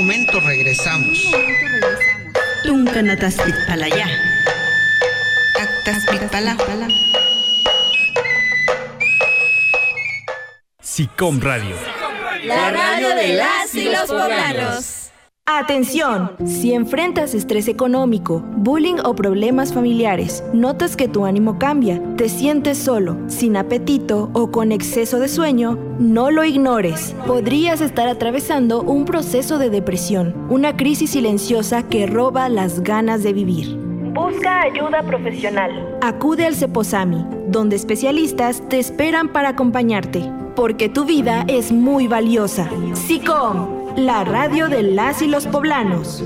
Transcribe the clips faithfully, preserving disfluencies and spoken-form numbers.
momento regresamos. Tunkanatas Pitpalaya. Actas Pitpala. SICOM Radio. La radio de las y los poblanos. Atención, si enfrentas estrés económico, bullying o problemas familiares, notas que tu ánimo cambia, te sientes solo, sin apetito o con exceso de sueño, no lo ignores. Podrías estar atravesando un proceso de depresión, una crisis silenciosa que roba las ganas de vivir. Busca ayuda profesional. Acude al Ceposami, donde especialistas te esperan para acompañarte, porque tu vida es muy valiosa. SICOM, la radio de las y los poblanos.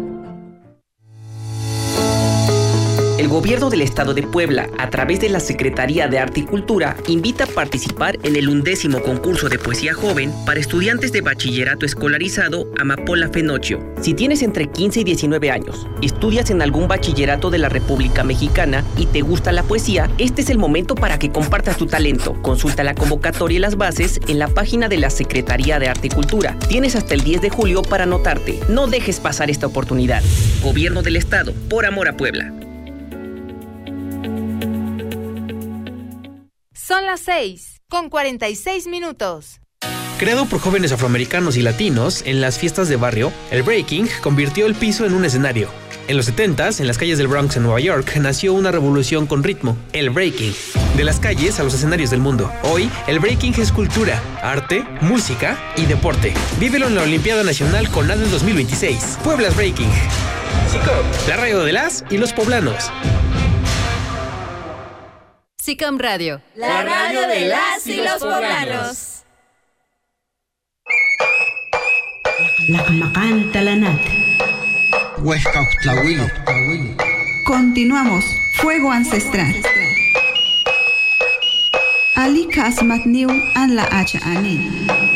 El Gobierno del Estado de Puebla, a través de la Secretaría de Arte y Cultura, invita a participar en el undécimo concurso de poesía joven para estudiantes de bachillerato escolarizado Amapola Fenochio. Si tienes entre quince y diecinueve años, estudias en algún bachillerato de la República Mexicana y te gusta la poesía, este es el momento para que compartas tu talento. Consulta la convocatoria y las bases en la página de la Secretaría de Arte y Cultura. Tienes hasta el diez de julio para anotarte. No dejes pasar esta oportunidad. Gobierno del Estado, por amor a Puebla. Son las seis, con cuarenta y seis minutos. Creado por jóvenes afroamericanos y latinos en las fiestas de barrio, el breaking convirtió el piso en un escenario. En los setentas, en las calles del Bronx en Nueva York, nació una revolución con ritmo, el breaking. De las calles a los escenarios del mundo. Hoy, el breaking es cultura, arte, música y deporte. Vívelo en la Olimpiada Nacional CONADE dos mil veintiséis. Puebla's Breaking. SICOM, la radio de las y los poblanos. SICOM Radio, la radio de las y los poblanos. Lacmacantalanat. Huesca Uxtlahuilo. Continuamos. Fuego ancestral. Ali Kasmatniu an la Hacha Ani.